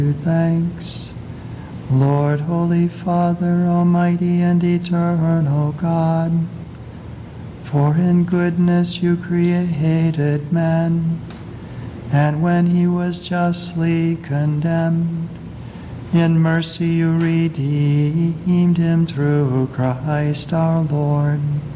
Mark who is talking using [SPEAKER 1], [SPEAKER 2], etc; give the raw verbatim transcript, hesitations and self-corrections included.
[SPEAKER 1] you thanks. Lord, Holy Father, Almighty and eternal God, for in goodness you created man, and when he was justly condemned, in mercy you redeemed him through Christ our Lord.